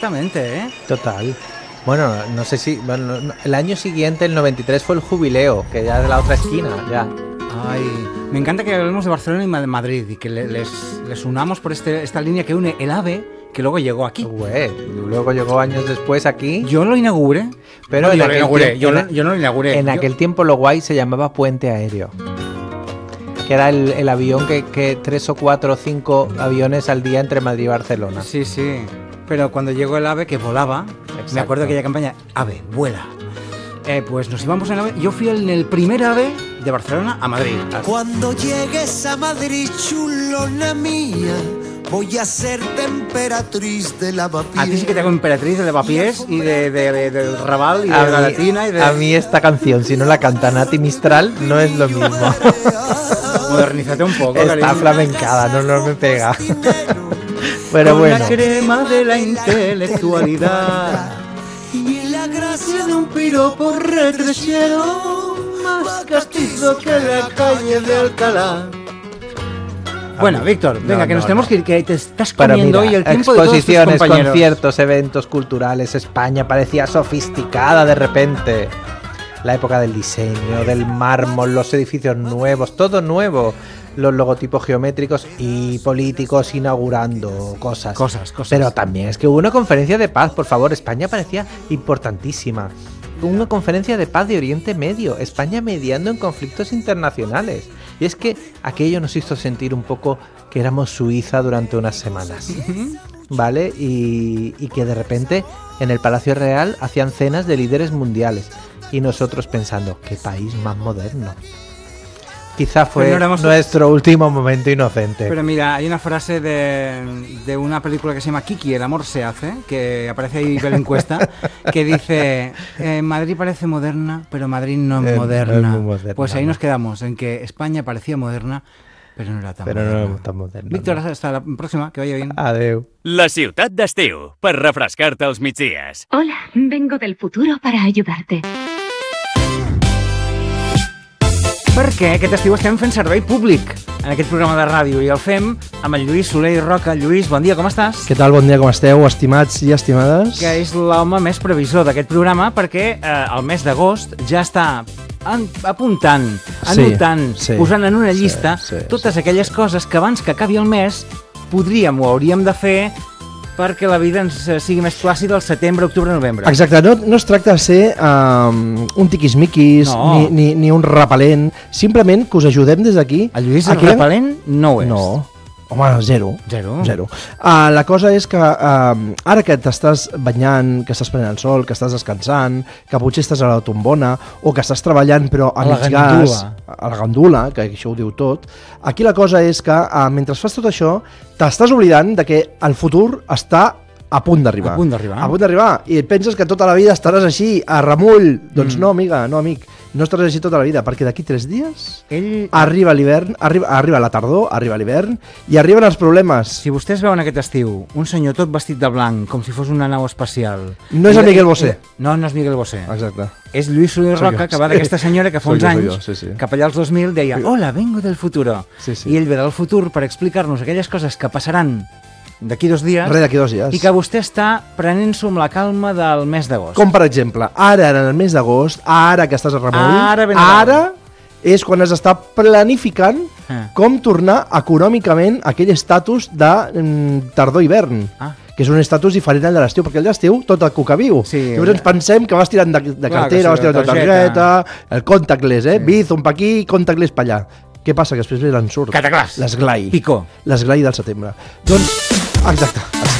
Exactamente, ¿eh? Total. Bueno, no sé si... Bueno, el año siguiente, el 93, fue el jubileo, que ya es de la otra esquina, ya. Ay, me encanta que hablemos de Barcelona y Madrid y que les unamos por esta línea que une el AVE, que luego llegó aquí. Luego llegó años después aquí. Yo lo inauguré. Pero no, yo no lo inauguré. En aquel tiempo lo guay se llamaba puente aéreo. Que era el avión que 3 o 4 o 5 aviones al día entre Madrid y Barcelona. Sí, sí. Pero cuando llegó el AVE, que volaba, Exacto. me acuerdo de aquella campaña, AVE, vuela. Pues nos íbamos en el AVE. Yo fui en el primer AVE de Barcelona a Madrid. Cuando llegues a Madrid, chulona mía, voy a ser temperatriz de lavapiés. A ti sí que te hago emperatriz de lavapiés y del Raval y de la Latina. A mí esta canción, si no la canta Nati Mistral, no es lo mismo. Modernízate un poco, Está cariño. flamencada, no me pega. Pero Con bueno. la crema de la intelectualidad y la gracia de un piropo retrechero, más castizo que la calle de Alcalá. Bueno, Víctor, venga, que nos tenemos que ir, que te estás comiendo hoy el tiempo de todos tus exposiciones, compañeros. conciertos, eventos culturales, España parecía sofisticada de repente. La época del diseño, del mármol, los edificios nuevos, todo nuevo. Los logotipos geométricos y políticos inaugurando cosas. Pero también es que hubo una conferencia de paz, por favor, España parecía importantísima. Una conferencia de paz de Oriente Medio, España mediando en conflictos internacionales. Y es que aquello nos hizo sentir un poco que éramos Suiza durante unas semanas, ¿vale? Y que de repente en el Palacio Real hacían cenas de líderes mundiales. Y nosotros pensando, qué país más moderno. Quizá fue nuestro último momento inocente. Pero mira, hay una frase de una película que se llama Kiki, el amor se hace, que aparece ahí en la encuesta, que dice, Madrid parece moderna, pero Madrid no es moderna. No es muy moderna. Pues ahí nos quedamos, en que España parecía moderna, pero no era tan moderna. No tan moderna. Víctor, hasta la próxima, que vaya bien. Adeu. La ciutat d'estiu, per refrescar-te els migdies. Hola, vengo del futuro para ayudarte. Perquè aquest estiu estem fent servei públic en aquest programa de ràdio i el fem amb el Lluís Soler i Roca. Lluís, bon dia, com estàs? Què tal? Bon dia, com esteu, estimats i estimades? Que és l'home més previsor d'aquest programa perquè el mes d'agost ja està apuntant, anotant, posant en una llista totes aquelles coses que abans que acabi el mes podríem o hauríem de fer perquè la vida ens sigui més plàcida al setembre, octubre, novembre. Exacte, no es tracta de ser un tiquismiquis ni un repel·lent, simplement que us ajudem des d'aquí. El Lluís el repel·lent no ho és. No, home, zero. Zero. La cosa és que ara que t'estàs banyant, que estàs prenent el sol, que estàs descansant, que potser estàs a la tombona o que estàs treballant però a mig gas, a la gandula, que això ho diu tot, aquí la cosa és que mentre fas tot això t'estàs oblidant de que el futur està a punt d'arribar. A punt d'arribar. I penses que tota la vida estaràs així, a remull. Doncs no, amiga, no, amic. No estaràs així tota la vida, perquè d'aquí 3 dies arriba l'hivern, arriba la tardor, arriba l'hivern i arriben els problemes. Si vostès veuen aquest estiu un senyor tot vestit de blanc, com si fos una nau espacial... No és el Miguel Bosé. No és Miguel Bosé. Exacte. És Lluís Soler Roca, que va d'aquesta senyora que fa uns anys, cap allà als 2000, deia «Hola, vengo del futuro». I ell ve del futur per explicar-nos aquelles coses que passaran d'aquí 2 dies, d'aquí 2 dies, i que vostè està prenent-s'ho amb la calma del mes d'agost. Com per exemple, ara en el mes d'agost, ara que estàs a remull, ara és quan has d'estar planificant com tornar econòmicament a aquell estatus de tardor-hivern. Que és un estatus diferent al de l'estiu, perquè el d'estiu tot el cuca viu. Llavors ens pensem que vas tirant de cartera, vas tirant de targeta, el contactless, Bizum pa aquí, contactless pa allà. Què passa? Que després ve l'ensurt. Cataclàs. L'esglai. Picó. L'esglai del setembre. Doncs, exacte.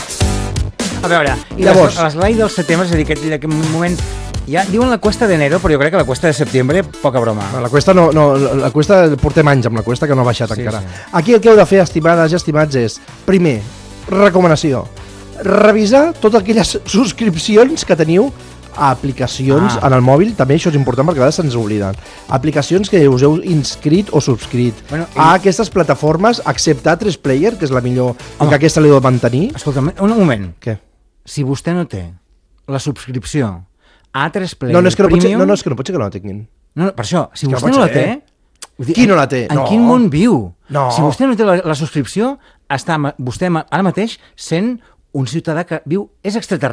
A veure, i l'esglai del setembre, és a dir, aquest moment... Ja diuen la cuesta d'enero, però jo crec que la cuesta de setembre, poca broma. La cuesta no, la cuesta portem anys amb la cuesta que no ha baixat encara. Aquí el que heu de fer, estimades i estimats, és, primer, recomanació, revisar totes aquelles subscripcions que teniu a aplicacions en el mòbil, també això és important perquè a vegades se'ns obliden. Aplicacions que us heu inscrit o subscrit a aquestes plataformes, excepte A3 Player, que és la millor, i que aquesta l'heu de mantenir. Escolta'm, un moment. Què? Si vostè no té la subscripció a A3 Player no, és que no pot ser que no la tinguin. No, per això, si vostè no la té... Qui no la té? En quin món viu? No. Si vostè no té la subscripció, està vostè ara mateix sent un ciutadà que viu... És extraterrestre.